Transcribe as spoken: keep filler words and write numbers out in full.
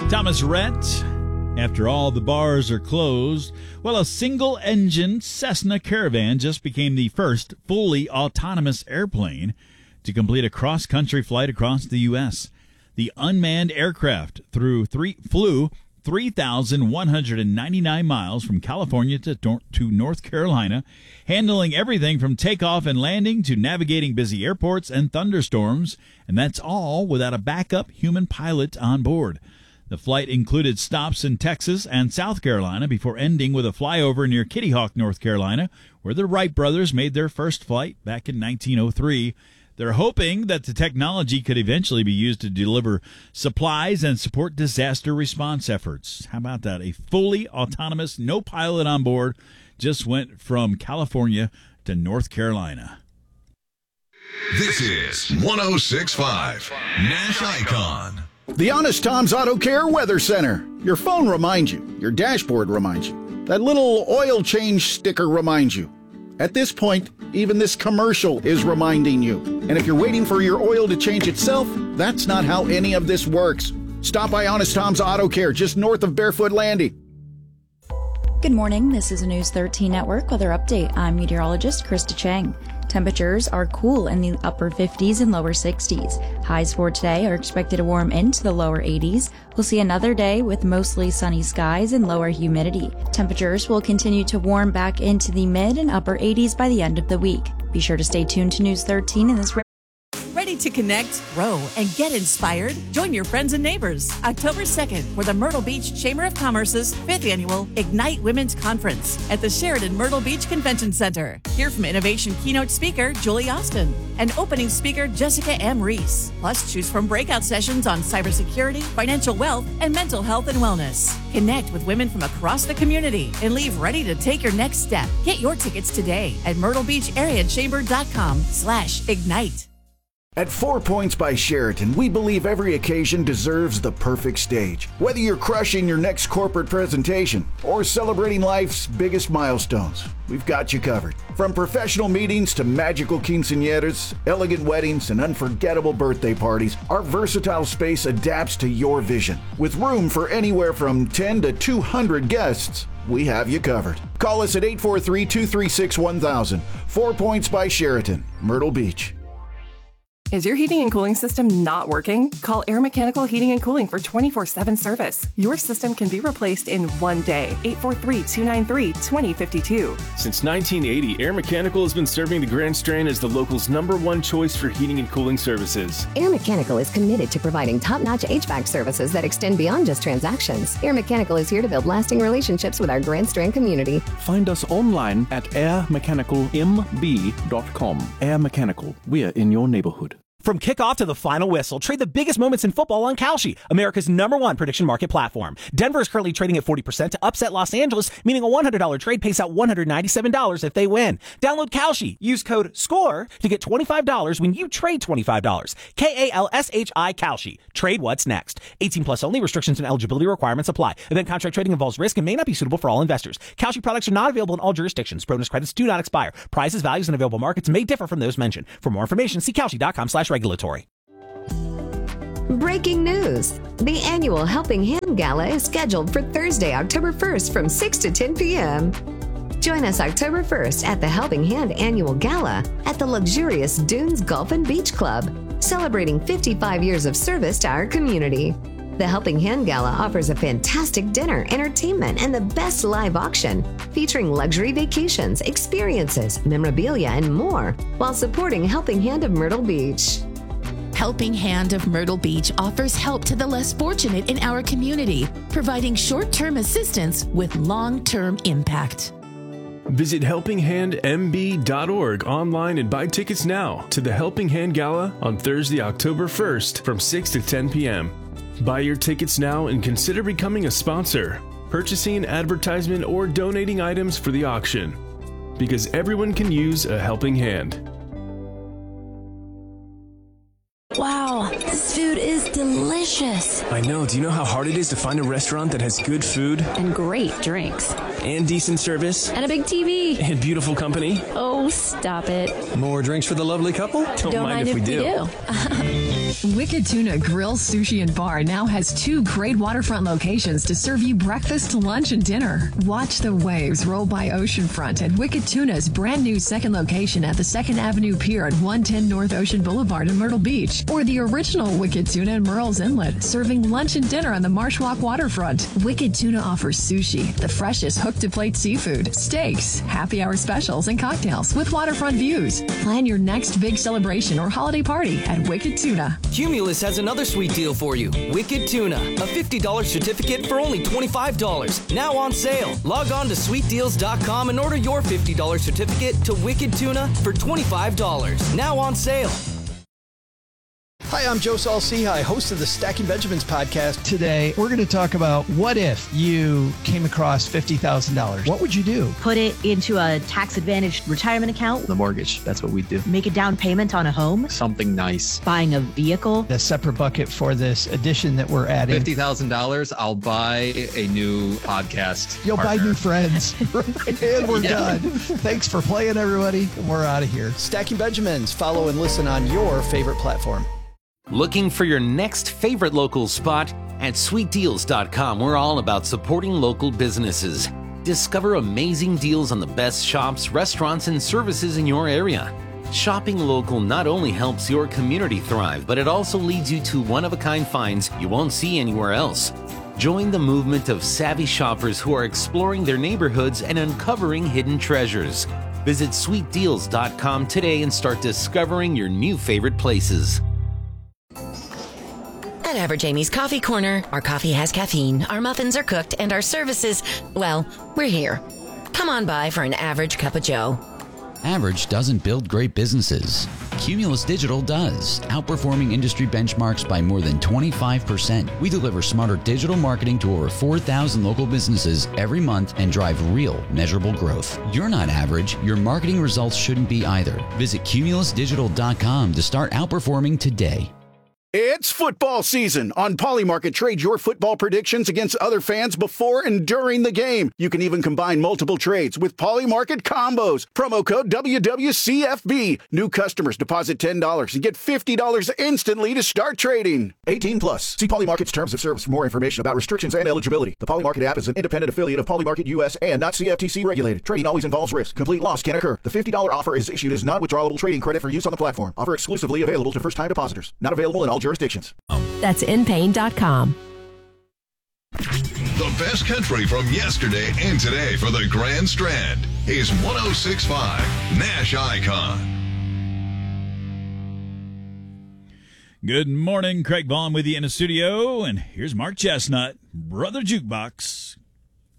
Thomas Rhett. After all the bars are closed, well, a single-engine Cessna Caravan just became the first fully autonomous airplane to complete a cross-country flight across the U S The unmanned aircraft through three, flew three thousand one hundred ninety-nine miles from California to, to North Carolina, handling everything from takeoff and landing to navigating busy airports and thunderstorms, and that's all without a backup human pilot on board. The flight included stops in Texas and South Carolina before ending with a flyover near Kitty Hawk, North Carolina, where the Wright brothers made their first flight back in nineteen oh three. They're hoping that the technology could eventually be used to deliver supplies and support disaster response efforts. How about that? A fully autonomous, no pilot on board, just went from California to North Carolina. This is one oh six point five Nash Icon. The Honest Tom's Auto Care Weather Center. Your phone reminds you. Your dashboard reminds you. That little oil change sticker reminds you. At this point, even this commercial is reminding you. And if you're waiting for your oil to change itself, that's not how any of this works. Stop by Honest Tom's Auto Care just north of Barefoot Landing. Good morning. This is a News thirteen Network weather update. I'm meteorologist Krista Chang. Temperatures are cool in the upper fifties and lower sixties. Highs for today are expected to warm into the lower eighties. We'll see another day with mostly sunny skies and lower humidity. Temperatures will continue to warm back into the mid and upper eighties by the end of the week. Be sure to stay tuned to News thirteen in this. Ready to connect, grow, and get inspired? Join your friends and neighbors October second for the Myrtle Beach Chamber of Commerce's fifth annual Ignite Women's Conference at the Sheridan Myrtle Beach Convention Center. Hear from innovation keynote speaker Julie Austin and opening speaker Jessica M. Reese. Plus, choose from breakout sessions on cybersecurity, financial wealth, and mental health and wellness. Connect with women from across the community and leave ready to take your next step. Get your tickets today at myrtlebeachareachamber.com slash ignite. At Four Points by Sheraton, we believe every occasion deserves the perfect stage. Whether you're crushing your next corporate presentation or celebrating life's biggest milestones, we've got you covered. From professional meetings to magical quinceañeras, elegant weddings, and unforgettable birthday parties, our versatile space adapts to your vision. With room for anywhere from ten to two hundred guests, we have you covered. Call us at eight four three, two three six, one thousand. Four Points by Sheraton, Myrtle Beach. Is your heating and cooling system not working? Call Air Mechanical Heating and Cooling for twenty-four seven service. Your system can be replaced in one day. eight four three, two nine three, two zero five two. Since nineteen eighty, Air Mechanical has been serving the Grand Strand as the local's number one choice for heating and cooling services. Air Mechanical is committed to providing top-notch H V A C services that extend beyond just transactions. Air Mechanical is here to build lasting relationships with our Grand Strand community. Find us online at air mechanical m b dot com. Air Mechanical, we're in your neighborhood. From kickoff to the final whistle, trade the biggest moments in football on Kalshi, America's number one prediction market platform. Denver is currently trading at forty percent to upset Los Angeles, meaning a one hundred dollars trade pays out one hundred ninety-seven dollars if they win. Download Kalshi. Use code SCORE to get twenty-five dollars when you trade twenty-five dollars. K A L S H I Kalshi. Trade what's next. eighteen plus only. Restrictions and eligibility requirements apply. Event contract trading involves risk and may not be suitable for all investors. Kalshi products are not available in all jurisdictions. Bonus credits do not expire. Prices, values, and available markets may differ from those mentioned. For more information, see Kalshi.com slash regulatory. Breaking news. The annual Helping Hand Gala is scheduled for Thursday, October first from six to ten p.m. Join us October first at the Helping Hand Annual Gala at the luxurious Dunes Golf and Beach Club, celebrating fifty-five years of service to our community. The Helping Hand Gala offers a fantastic dinner, entertainment, and the best live auction, featuring luxury vacations, experiences, memorabilia, and more, while supporting Helping Hand of Myrtle Beach. Helping Hand of Myrtle Beach offers help to the less fortunate in our community, providing short-term assistance with long-term impact. Visit helping hand m b dot org online and buy tickets now to the Helping Hand Gala on Thursday, October first from six to ten p.m. Buy your tickets now and consider becoming a sponsor, purchasing an advertisement, or donating items for the auction. Because everyone can use a helping hand. Wow, this food is delicious. I know. Do you know how hard it is to find a restaurant that has good food? And great drinks. And decent service. And a big T V. And beautiful company. Oh, stop it. More drinks for the lovely couple? Don't, Don't mind, mind if, if we do. do. Wicked Tuna Grill, Sushi, and Bar now has two great waterfront locations to serve you breakfast, lunch, and dinner. Watch the waves roll by oceanfront at Wicked Tuna's brand new second location at the second Avenue Pier at one ten North Ocean Boulevard in Myrtle Beach, or the original Wicked Tuna in Murrells Inlet, serving lunch and dinner on the Marsh Walk waterfront. Wicked Tuna offers sushi, the freshest hook-to-plate seafood, steaks, happy hour specials, and cocktails with waterfront views. Plan your next big celebration or holiday party at Wicked Tuna. Cumulus has another sweet deal for you. Wicked Tuna, a fifty dollars certificate for only twenty-five dollars. Now on sale. Log on to sweet deals dot com and order your fifty dollars certificate to Wicked Tuna for twenty-five dollars. Now on sale. Hi, I'm Joe Saul-Sehy, host of the Stacking Benjamins podcast. Today, we're going to talk about what if you came across fifty thousand dollars. What would you do? Put it into a tax-advantaged retirement account. The mortgage, that's what we do. Make a down payment on a home. Something nice. Buying a vehicle. A separate bucket for this addition that we're adding. fifty thousand dollars, I'll buy a new podcast You'll partner. buy new friends. And we're yeah. done. Thanks for playing, everybody. We're out of here. Stacking Benjamins. Follow and listen on your favorite platform. Looking for your next favorite local spot? At sweet deals dot com, we're all about supporting local businesses. Discover amazing deals on the best shops, restaurants, and services in your area. Shopping local not only helps your community thrive, but it also leads you to one-of-a-kind finds you won't see anywhere else. Join the movement of savvy shoppers who are exploring their neighborhoods and uncovering hidden treasures. Visit sweet deals dot com today and start discovering your new favorite places. At Average Amy's Coffee Corner, our coffee has caffeine, our muffins are cooked, and our services, well, we're here. Come on by for an average cup of joe. Average doesn't build great businesses. Cumulus Digital does, outperforming industry benchmarks by more than twenty-five percent. We deliver smarter digital marketing to over four thousand local businesses every month and drive real, measurable growth. You're not average. Your marketing results shouldn't be either. Visit cumulus digital dot com to start outperforming today. It's football season. On Polymarket, trade your football predictions against other fans before and during the game. You can even combine multiple trades with Polymarket combos. Promo code W W C F B. New customers deposit ten dollars and get fifty dollars instantly to start trading. eighteen plus. See Polymarket's terms of service for more information about restrictions and eligibility. The Polymarket app is an independent affiliate of Polymarket U S and not C F T C regulated. Trading always involves risk. Complete loss can occur. The fifty dollars offer is issued as non-withdrawable trading credit for use on the platform. Offer exclusively available to first-time depositors. Not available in all jurisdictions. That's in pain dot com. The best country from yesterday and today for the Grand Strand is one oh six point five Nash Icon. Good morning, Craig Vaughn with you in the studio, and here's Mark Chestnut, Brother Jukebox.